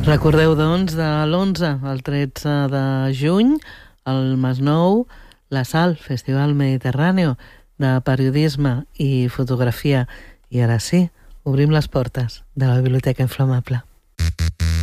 Recordeu, doncs, de l'11 al 13 de juny, al Masnou, la SAL, Festival Mediterráneo de Periodisme i Fotografia. I ara sí, obrim les portes de la Biblioteca Inflamable.